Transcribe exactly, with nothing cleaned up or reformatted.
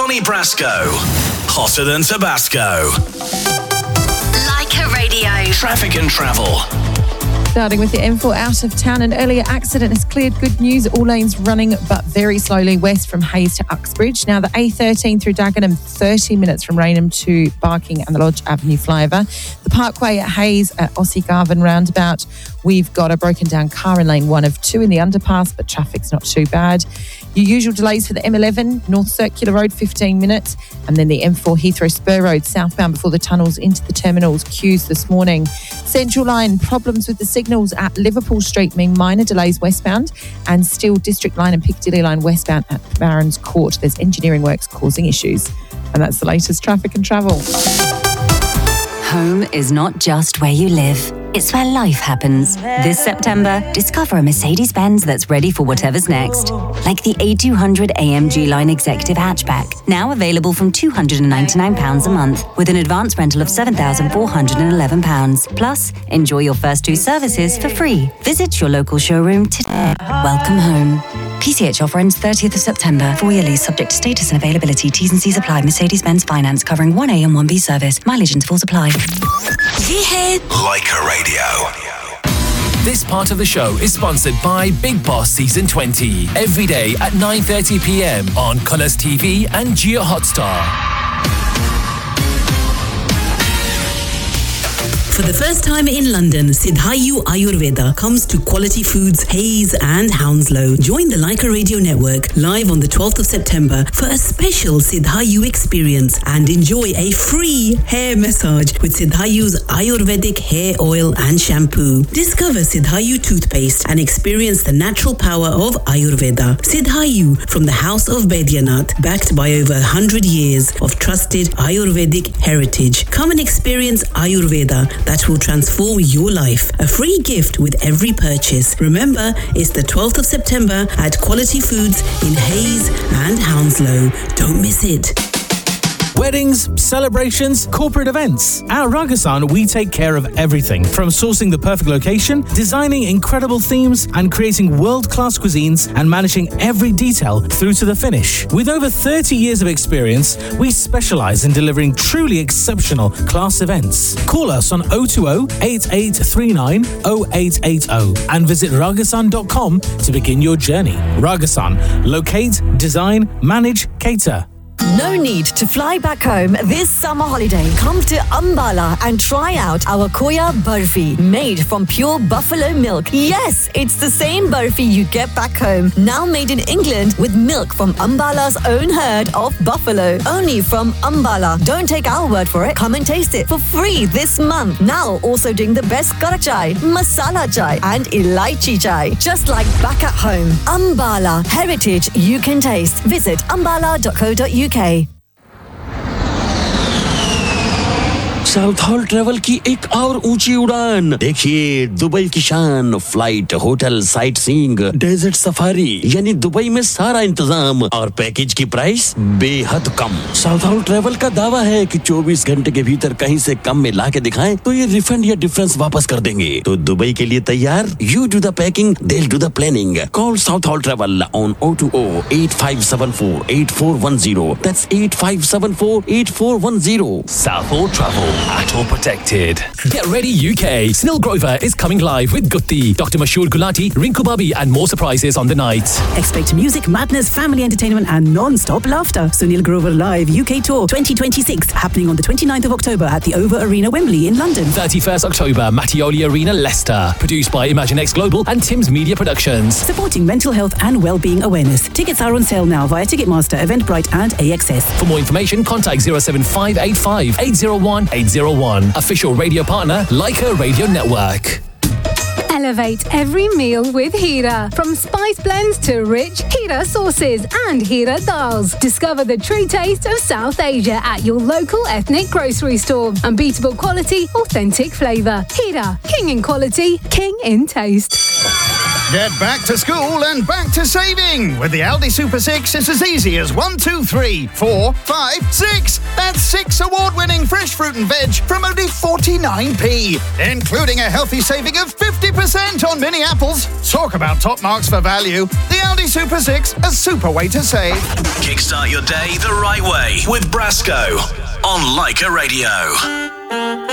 Donnie Brasco. Hotter than Tabasco. Leica Radio. Traffic and travel. Starting with the M four out of town, an earlier accident has cleared. Good news, all lanes running but very slowly west from Hayes to Uxbridge. Now the A thirteen through Dagenham, thirty minutes from Raynham to Barking and the Lodge Avenue flyover. The Parkway at Hayes at Ossie Garvin roundabout. We've got a broken down car in lane one of two in the underpass, but traffic's not too bad. Your usual delays for the M eleven, North Circular Road, fifteen minutes. And then the M four Heathrow Spur Road, southbound before the tunnels into the terminals, queues this morning. Central Line, problems with the signals at Liverpool Street mean minor delays westbound, and still District Line and Piccadilly Line westbound at Barons Court. There's engineering works causing issues. And that's the latest traffic and travel. Home is not just where you live. It's where life happens. This September, discover a Mercedes-Benz that's ready for whatever's next. Like the A two hundred A M G Line Executive Hatchback, now available from two hundred ninety-nine pounds a month, with an advance rental of seven thousand four hundred eleven pounds. Plus, enjoy your first two services for free. Visit your local showroom today. Welcome home. P C H offer ends thirtieth of September. Four-year lease subject to status and availability. T's and C's apply. Mercedes-Benz Finance covering one A and one B service. Mileage intervals apply. Leica Radio. This part of the show is sponsored by Big Boss Season twenty. Every day at nine thirty p.m. on Colours T V and Jio Hotstar. For the first time in London, Siddhayu Ayurveda comes to Quality Foods, Hayes and Hounslow. Join the Leica Radio Network live on the twelfth of September for a special Siddhayu experience and enjoy a free hair massage with Siddhayu's Ayurvedic hair oil and shampoo. Discover Siddhayu toothpaste and experience the natural power of Ayurveda. Siddhayu from the House of Baidyanath, backed by over one hundred years of trusted Ayurvedic heritage. Come and experience Ayurveda that will transform your life. A free gift with every purchase. Remember, it's the twelfth of September at Quality Foods in Hayes and Hounslow. Don't miss it. Weddings, celebrations, corporate events. At Ragasan, we take care of everything from sourcing the perfect location, designing incredible themes, and creating world-class cuisines and managing every detail through to the finish. With over thirty years of experience, we specialize in delivering truly exceptional class events. Call us on oh two oh, eight eight three nine, oh eight eight oh and visit ragasan dot com to begin your journey. Ragasan. Locate, design, manage, cater. No need to fly back home this summer holiday. Come to Ambala and try out our Khoya Barfi, made from pure buffalo milk. Yes, it's the same barfi you get back home, now made in England with milk from Ambala's own herd of buffalo. Only from Ambala. Don't take our word for it. Come and taste it for free this month. Now also doing the best Karak chai, masala chai and elaichi chai. Just like back at home. Ambala. Heritage you can taste. Visit ambala dot co dot uk. South hall travel की एक और ऊंची उड़ान देखिए, Dubai की शान, flight, hotel, sight seeing, desert safari, यानी Dubai में सारा इंतजाम और पैकेज की प्राइस बेहद कम। साउथ हॉल ट्रेवल का दावा है कि चौबीस घंटे के भीतर कहीं से कम में ला के दिखाएं तो ये रिफंड या डिफरेंस वापस कर देंगे। तो दुबई के लिए तैयार? You do the packing, they'll do the planning. Call South Hall Travel on oh two oh, eight five seven four, eight four one oh. That's eight five seven four, eight four one oh. South Hall Travel. At all protected. Get ready U K. Snil Grover is coming live with Gutti, Doctor Mashur Gulati, Rinku Babi and more surprises on the night. Expect music, madness, family entertainment and non-stop laughter. Sunil Grover Live U K Tour twenty twenty-six happening on the twenty-ninth of October at the Over Arena, Wembley in London. thirty-first October, Mattioli Arena, Leicester. Produced by ImagineX Global and Tim's Media Productions. Supporting mental health and well-being awareness. Tickets are on sale now via Ticketmaster, Eventbrite and A X S. For more information, contact oh seven five eight five, eight oh one, eight oh one. Official radio partner, Leica Radio Network. Elevate every meal with Hira. From spice blends to rich Hira sauces and Hira dals. Discover the true taste of South Asia at your local ethnic grocery store. Unbeatable quality, authentic flavour. Hira, king in quality, king in taste. Get back to school and back to saving. With the Aldi Super six, it's as easy as one, two, three, four, five, six. That's six award-winning fresh fruit and veg from only forty-nine p, including a healthy saving of fifty percent on mini apples. Talk about top marks for value. The Aldi Super six, a super way to save. Kickstart your day the right way with Brasco on Leica Radio.